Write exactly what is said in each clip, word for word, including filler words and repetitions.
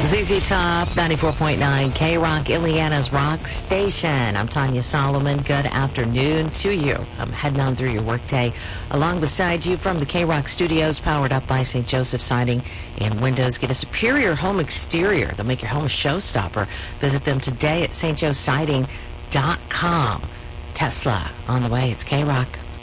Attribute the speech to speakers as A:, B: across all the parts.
A: Z Z Top, ninety-four point nine K-Rock, Indiana's rock station. I'm Tanya Solomon. Good afternoon to you. I'm heading on through your workday along beside you from the K-Rock studios, powered up by Saint Joseph Siding and Windows. Get a superior home exterior. They'll make your home a showstopper. Visit them today at st joe siding dot com. Tesla on the way. It's K-Rock.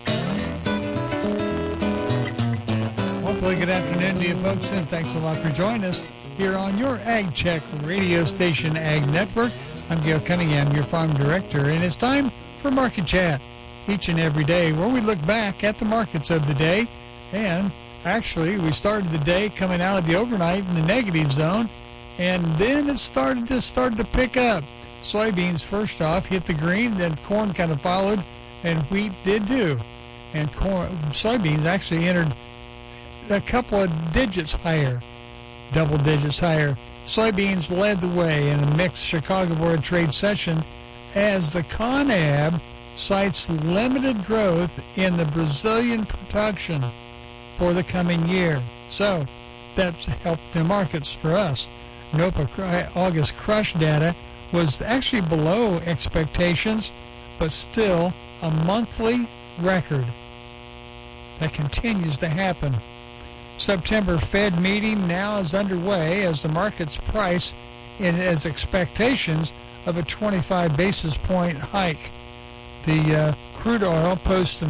B: Hopefully, good afternoon to you folks, and thanks a lot for joining us here on your Ag Check radio station, Ag Network. I'm Gail Cunningham, your farm director, and it's time for Market Chat each and every day, where we look back at the markets of the day. And actually, we started the day coming out of the overnight in the negative zone, and then it started to start to pick up. Soybeans first off hit the green, then corn kind of followed, and wheat did too. And corn, soybeans actually entered a couple of digits higher. Double digits higher. Soybeans led the way in a mixed Chicago Board of Trade session as the CONAB cites limited growth in the Brazilian production for the coming year. So that's helped the markets for us. NOPA August crush data was actually below expectations, but still a monthly record. That continues to happen. September Fed meeting now is underway as the market's price in as expectations of a twenty-five basis point hike. The uh, crude oil posts